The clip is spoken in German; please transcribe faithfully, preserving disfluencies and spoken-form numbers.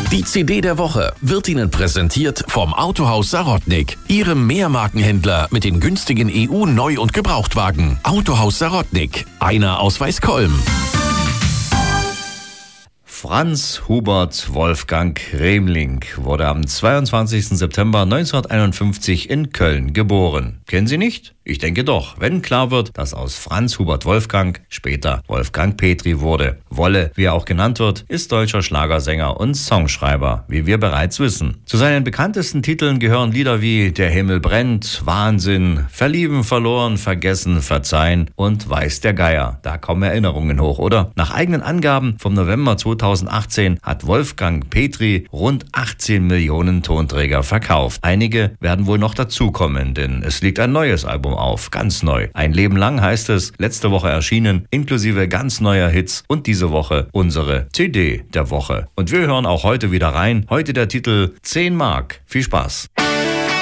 Die C D der Woche wird Ihnen präsentiert vom Autohaus Sarotnik, Ihrem Mehrmarkenhändler mit den günstigen E U-Neu- und Gebrauchtwagen. Autohaus Sarotnik, einer aus Weißkolm. Franz Hubert Wolfgang Remling wurde am zweiundzwanzigsten September neunzehnhunderteinundfünfzig in Köln geboren. Kennen Sie nicht? Ich denke doch, wenn klar wird, dass aus Franz Hubert Wolfgang später Wolfgang Petri wurde. Wolle, wie er auch genannt wird, ist deutscher Schlagersänger und Songschreiber, wie wir bereits wissen. Zu seinen bekanntesten Titeln gehören Lieder wie Der Himmel brennt, Wahnsinn, Verlieben, verloren, vergessen, verzeihen und Weiß der Geier. Da kommen Erinnerungen hoch, oder? Nach eigenen Angaben vom November zweitausendachtzehn hat Wolfgang Petri rund achtzehn Millionen Tonträger verkauft. Einige werden wohl noch dazukommen, denn es liegt ein neues Album auf, ganz neu. Ein Leben lang heißt es, letzte Woche erschienen, inklusive ganz neuer Hits und diese Woche unsere C D der Woche. Und wir hören auch heute wieder rein. Heute der Titel zehn Mark. Viel Spaß.